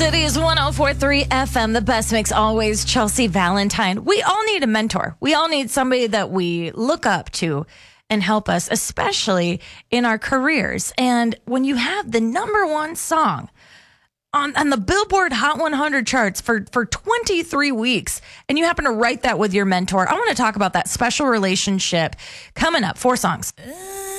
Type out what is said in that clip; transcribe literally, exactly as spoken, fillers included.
City's one oh four point three F M, the best mix always. Chelsea Valentine. We all need a mentor. We all need somebody that we look up to and help us, especially in our careers. And when you have the number one song on, on the Billboard Hot one hundred charts for, for twenty-three weeks, and you happen to write that with your mentor, I want to talk about that special relationship coming up. Four songs.